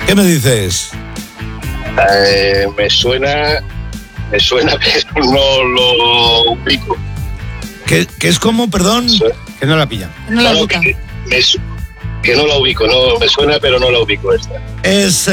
¿Qué me dices? Me suena, pero no lo ubico. ¿Qué es como, perdón? Que no la pillan. No la ubica. Que no la ubico, no, me suena, pero no la ubico esta. Es